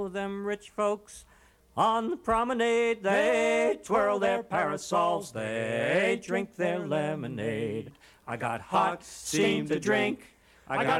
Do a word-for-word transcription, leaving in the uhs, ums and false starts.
Them rich folks on the promenade, they twirl their parasols, they drink their lemonade. I got hot steam to drink, I got